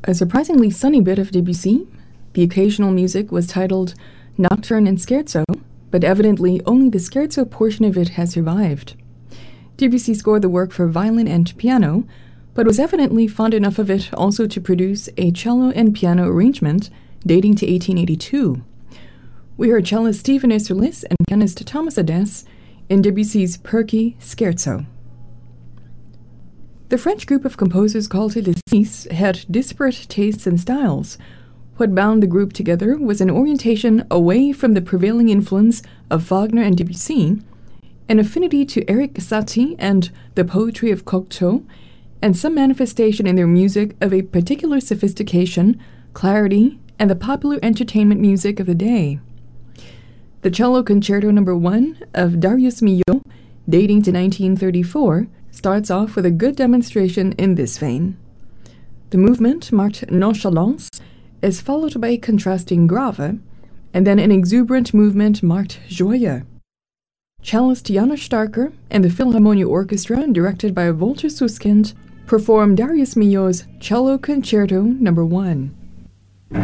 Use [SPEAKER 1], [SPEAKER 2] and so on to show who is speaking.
[SPEAKER 1] A surprisingly sunny bit of Debussy. The occasional music was titled Nocturne and Scherzo, but evidently only the scherzo portion of it has survived. Debussy scored the work for violin and piano, but was evidently fond enough of it also to produce a cello and piano arrangement dating to 1882. We heard cellist Stephen Isserlis and pianist Thomas Adès in Debussy's Perky Scherzo. The French group of composers called Les Six had disparate tastes and styles. What bound the group together was an orientation away from the prevailing influence of Wagner and Debussy, an affinity to Erik Satie and the poetry of Cocteau, and some manifestation in their music of a particular sophistication, clarity, and the popular entertainment music of the day. The Cello Concerto No. 1 of Darius Milhaud, dating to 1934, starts off with a good demonstration in this vein. The movement, marked Nonchalance, is followed by a contrasting Grave, and then an exuberant movement marked Joyeux. Cellist Janos Starker and the Philharmonia Orchestra, directed by Walter Susskind, perform Darius Milhaud's Cello Concerto No. 1.